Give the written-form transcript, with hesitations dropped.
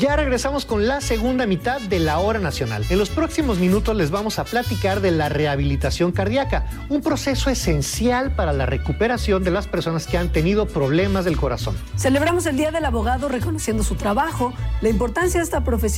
Ya regresamos con la segunda mitad de la Hora Nacional. En los próximos minutos les vamos a platicar de la rehabilitación cardíaca, un proceso esencial para la recuperación de las personas que han tenido problemas del corazón. Celebramos el Día del Abogado reconociendo su trabajo, la importancia de esta profesión